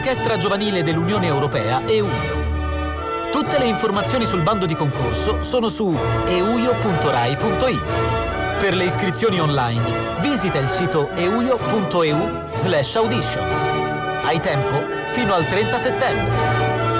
Orchestra Giovanile dell'Unione Europea EUIO. Tutte le informazioni sul bando di concorso sono su euio.rai.it. Per le iscrizioni online, visita il sito euio.eu/auditions. Hai tempo fino al 30 settembre.